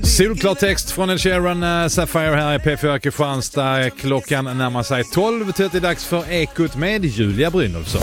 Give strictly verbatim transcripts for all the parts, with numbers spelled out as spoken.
Solklar text från Ed Sheeran, uh, Sapphire här i P fyra Kristianstad. Klockan närmar sig tolv. Det är dags för Ekot med Julia Brynolfsson.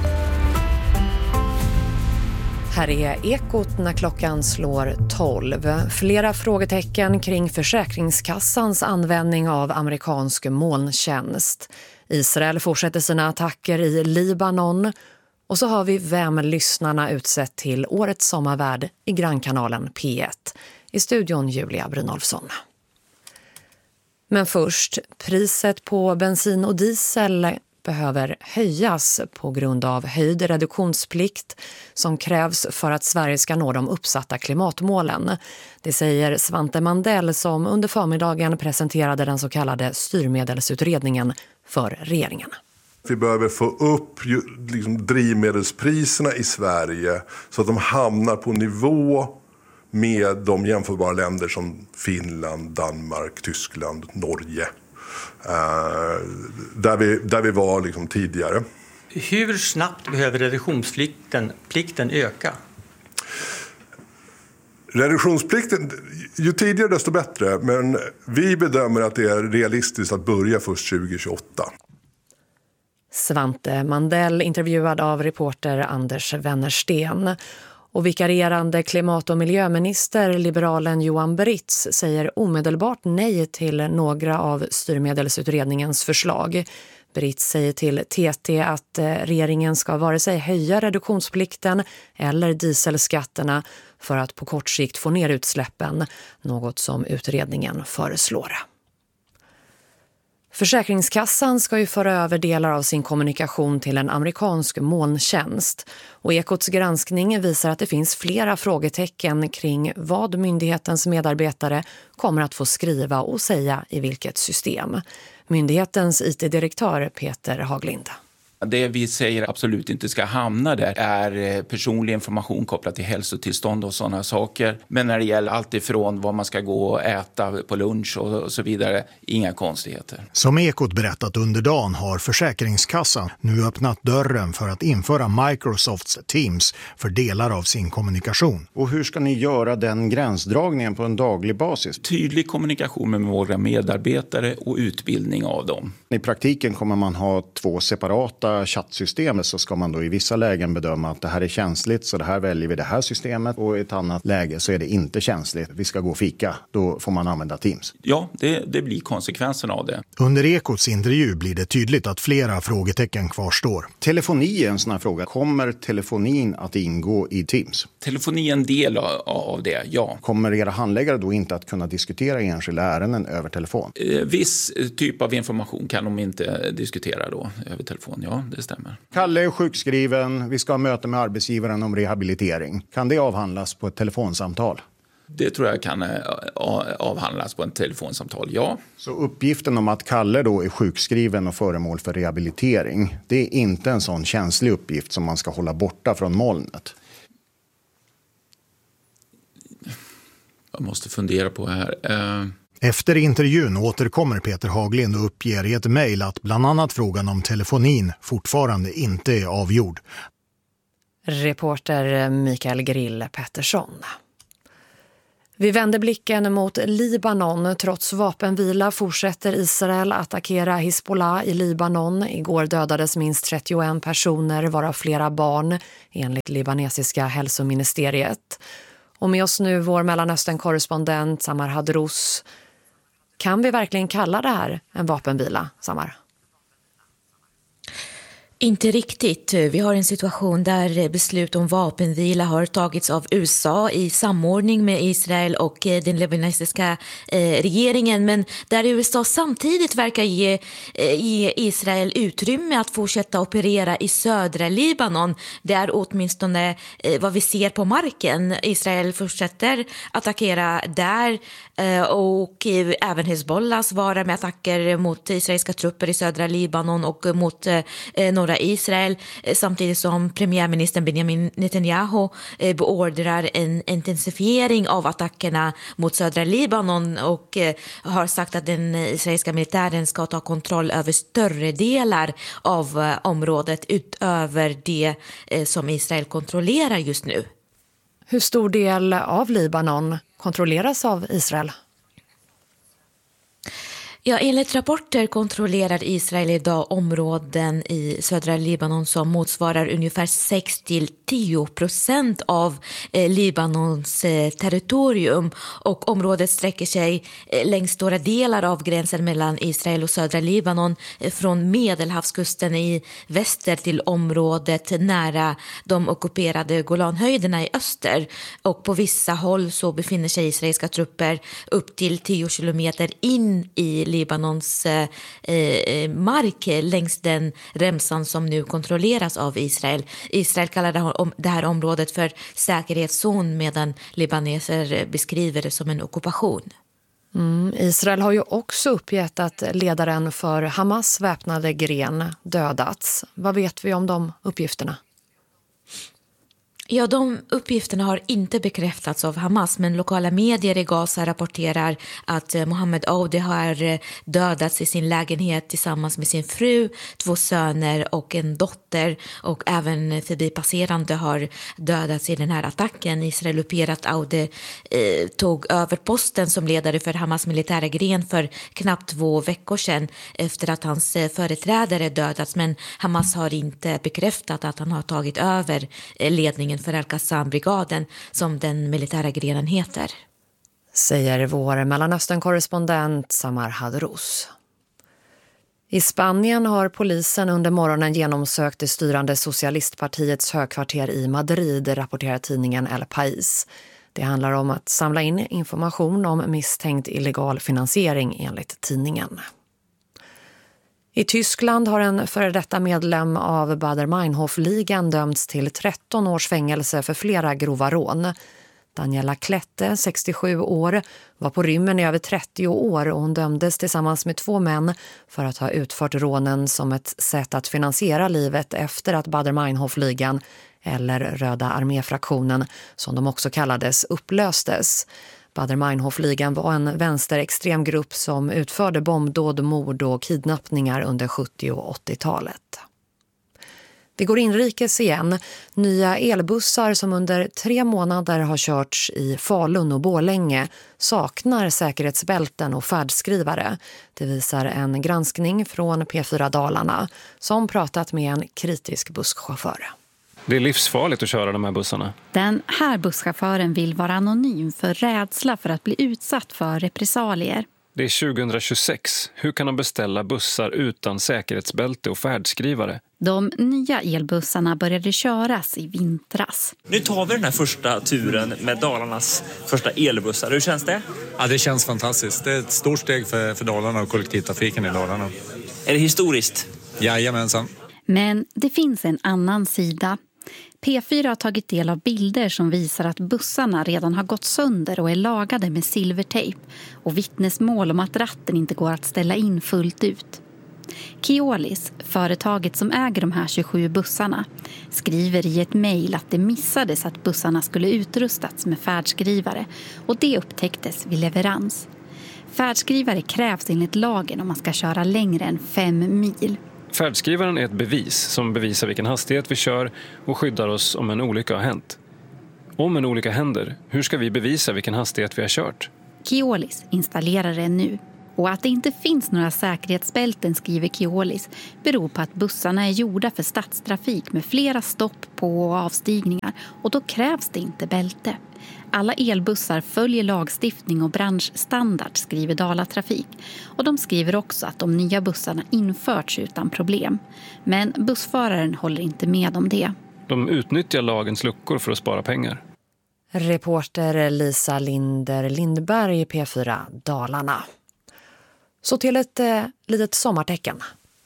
Här är Ekot när klockan slår tolv. Flera frågetecken kring Försäkringskassans användning av amerikansk molntjänst. Israel fortsätter sina attacker i Libanon. Och så har vi vem lyssnarna utsett till årets sommarvärd i grannkanalen P ett. I studion Julia Brynolfsson. Men först, priset på bensin och diesel behöver höjas på grund av höjd reduktionsplikt som krävs för att Sverige ska nå de uppsatta klimatmålen. Det säger Svante Mandell som under förmiddagen presenterade den så kallade styrmedelsutredningen för regeringen. Vi behöver få upp liksom, drivmedelspriserna i Sverige så att de hamnar på nivå med de jämförbara länder som Finland, Danmark, Tyskland, Norge. Uh, där, vi, där vi var liksom, tidigare. Hur snabbt behöver reduktionsplikten plikten öka? Reduktionsplikten, ju tidigare desto bättre. Men vi bedömer att det är realistiskt att börja först tjugo tjugoåtta. Svante Mandell intervjuad av reporter Anders Wennersten. Och vikarierande klimat- och miljöminister, liberalen Johan Britz, säger omedelbart nej till några av styrmedelsutredningens förslag. Britz säger till T T att regeringen ska vare sig höja reduktionsplikten eller dieselskatterna för att på kort sikt få ner utsläppen, något som utredningen föreslår. Försäkringskassan ska ju föra över delar av sin kommunikation till en amerikansk molntjänst. Och Ekots granskning visar att det finns flera frågetecken kring vad myndighetens medarbetare kommer att få skriva och säga i vilket system. Myndighetens I T-direktör Peter Haglind. Det vi säger absolut inte ska hamna där är personlig information kopplat till hälsotillstånd och sådana saker. Men när det gäller allt ifrån vad man ska gå och äta på lunch och så vidare, inga konstigheter. Som Ekot berättat under dagen har Försäkringskassan nu öppnat dörren för att införa Microsofts Teams för delar av sin kommunikation. Och hur ska ni göra den gränsdragningen på en daglig basis? Tydlig kommunikation med våra medarbetare och utbildning av dem. I praktiken kommer man ha två separata chattsystemet, så ska man då i vissa lägen bedöma att det här är känsligt, så det här väljer vi det här systemet, och i ett annat läge så är det inte känsligt. Vi ska gå och fika, då får man använda Teams. Ja, det, det blir konsekvensen av det. Under Ekots intervju blir det tydligt att flera frågetecken kvarstår. Telefoni är en sån här fråga. Kommer telefonin att ingå i Teams? Telefoni är en del av det, ja. Kommer era handläggare då inte att kunna diskutera enskilda ärenden över telefon? Eh, viss typ av information kan de inte diskutera då över telefon, ja. Det stämmer. Kalle är sjukskriven, vi ska ha möte med arbetsgivaren om rehabilitering. Kan det avhandlas på ett telefonsamtal? Det tror jag kan avhandlas på ett telefonsamtal, ja. Så uppgiften om att Kalle då är sjukskriven och föremål för rehabilitering, det är inte en sån känslig uppgift som man ska hålla borta från molnet? Jag måste fundera på här. Uh... Efter intervjun återkommer Peter Haglind och uppger i ett mejl att bland annat frågan om telefonin fortfarande inte är avgjord. Reporter Mikael Grill Pettersson. Vi vänder blicken mot Libanon. Trots vapenvila fortsätter Israel attackera Hizbollah i Libanon. Igår dödades minst trettioen personer, varav flera barn, enligt libanesiska hälsoministeriet. Och med oss nu vår Mellanöstern-korrespondent Samar Hadrous. Kan vi verkligen kalla det här en vapenvila, Samar? Inte riktigt. Vi har en situation där beslut om vapenvila har tagits av U S A i samordning med Israel och den libanesiska regeringen, men där U S A samtidigt verkar ge, ge Israel utrymme att fortsätta operera i södra Libanon. Det är åtminstone vad vi ser på marken. Israel fortsätter attackera där och även Hezbollah svarar med attacker mot israeliska trupper i södra Libanon och mot norra Israel, samtidigt som premiärministern Benjamin Netanyahu beordrar en intensifiering av attackerna mot södra Libanon och har sagt att den israeliska militären ska ta kontroll över större delar av området utöver det som Israel kontrollerar just nu. Hur stor del av Libanon kontrolleras av Israel? Ja, enligt rapporter kontrollerar Israel idag områden i södra Libanon som motsvarar ungefär sex till tio procent av eh, Libanons eh, territorium, och området sträcker sig eh, längs stora delar av gränsen mellan Israel och södra Libanon, eh, från Medelhavskusten i väster till området nära de ockuperade Golanhöjderna i öster, och på vissa håll så befinner sig israeliska trupper upp till tio kilometer in i Libanons eh, eh, mark längs den remsan som nu kontrolleras av Israel. Israel kallar det, om, det här området för säkerhetszon, medan libaneser beskriver det som en ockupation. Mm, Israel har ju också uppgett att ledaren för Hamas väpnade gren dödats. Vad vet vi om de uppgifterna? Ja, de uppgifterna har inte bekräftats av Hamas, men lokala medier i Gaza rapporterar att Mohammed Aoudi har dödats i sin lägenhet tillsammans med sin fru, två söner och en dotter, och även förbipasserande har dödats i den här attacken. Israel uppger att Aoudi eh, tog över posten som ledare för Hamas militära gren för knappt två veckor sedan efter att hans företrädare dödats, men Hamas har inte bekräftat att han har tagit över ledningen för Al-Qassam-brigaden, som den militära grenen heter. Säger vår Mellanöstern-korrespondent Samar Hadrous. I Spanien har polisen under morgonen genomsökt det styrande socialistpartiets högkvarter i Madrid, rapporterar tidningen El País. Det handlar om att samla in information om misstänkt illegal finansiering enligt tidningen. I Tyskland har en före detta medlem av Baader-Meinhof-ligan dömts till tretton års fängelse för flera grova rån. Daniela Klette, sextiosju år, var på rymmen i över trettio år och hon dömdes tillsammans med två män för att ha utfört rånen som ett sätt att finansiera livet efter att Baader-Meinhof-ligan, eller Röda arméfraktionen som de också kallades, upplöstes. Baader-Meinhof-ligan var en vänsterextrem grupp som utförde bombdåd, mord och kidnappningar under sjuttio- och åttiotalet. Vi går inrikes igen. Nya elbussar som under tre månader har körts i Falun och Borlänge saknar säkerhetsbälten och färdskrivare. Det visar en granskning från P fyra Dalarna som pratat med en kritisk busschaufför. Det är livsfarligt att köra de här bussarna. Den här busschauffören vill vara anonym för rädsla för att bli utsatt för repressalier. Det är tjugohundratjugosex. Hur kan de beställa bussar utan säkerhetsbälte och färdskrivare? De nya elbussarna började köras i vintras. Nu tar vi den här första turen med Dalarnas första elbussar. Hur känns det? Ja, det känns fantastiskt. Det är ett stort steg för, för Dalarna och kollektivtrafiken i Dalarna. Är det historiskt? Jajamensan. Men det finns en annan sida. P fyra har tagit del av bilder som visar att bussarna redan har gått sönder och är lagade med silvertejp och vittnesmål om att ratten inte går att ställa in fullt ut. Keolis, företaget som äger de här tjugosju bussarna, skriver i ett mejl att det missades att bussarna skulle utrustats med färdskrivare, och det upptäcktes vid leverans. Färdskrivare krävs enligt lagen om man ska köra längre än fem mil. Färdskrivaren är ett bevis som bevisar vilken hastighet vi kör och skyddar oss om en olycka har hänt. Om en olycka händer, hur ska vi bevisa vilken hastighet vi har kört? Keolis installerar det nu. Och att det inte finns några säkerhetsbälten, skriver Keolis, beror på att bussarna är gjorda för stadstrafik med flera stopp på och avstigningar, och då krävs det inte bälte. Alla elbussar följer lagstiftning och branschstandard, skriver Dalatrafik. Och de skriver också att de nya bussarna införts utan problem. Men bussföraren håller inte med om det. De utnyttjar lagens luckor för att spara pengar. Reporter Lisa Linder Lindberg, P fyra Dalarna. Så till ett eh, litet sommartecken.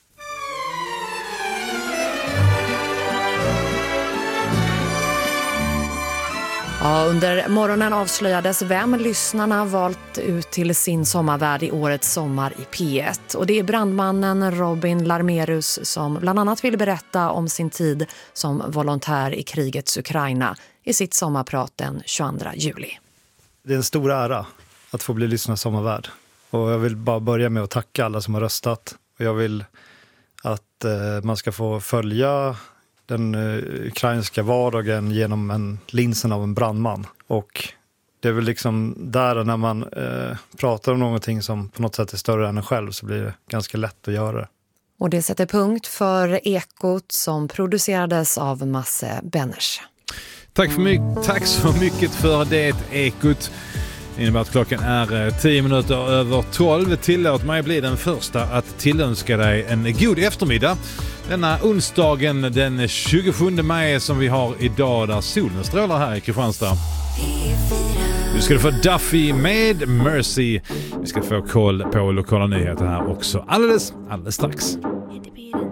Ja, under morgonen avslöjades vem lyssnarna valt ut till sin sommarvärd i årets sommar i P ett. Och det är brandmannen Robin Larmerus som bland annat vill berätta om sin tid som volontär i krigets Ukraina i sitt sommarprat den tjugoandra juli. Det är en stor ära att få bli lyssnarnas sommarvärd. Och jag vill bara börja med att tacka alla som har röstat. Och jag vill att eh, man ska få följa den uh, ukrainska vardagen genom en linsen av en brandman. Och det är väl liksom där när man uh, pratar om någonting som på något sätt är större än en själv, så blir det ganska lätt att göra det. Och det sätter punkt för Ekot som producerades av Masse Benners. Tack, för my- tack så mycket för det, Ekot. Det innebär att klockan är tio minuter över tolv. Tillåt mig bli den första att tillönska dig en god eftermiddag. Denna onsdagen den tjugosjunde maj som vi har idag, där solen strålar här i Kristianstad. Du ska få Duffy med Mercy. Vi ska få koll på lokala nyheter här också alldeles, alldeles strax.